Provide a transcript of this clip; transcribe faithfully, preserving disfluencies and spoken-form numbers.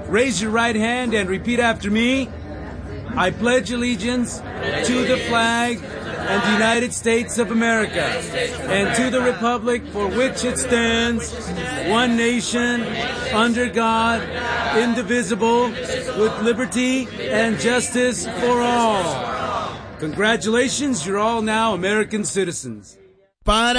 Raise your right hand and repeat after me. I pledge allegiance to the flag and the United States of America and to the republic for which it stands, one nation, under God, indivisible, with liberty and justice for all. Congratulations, you're all now American citizens. Para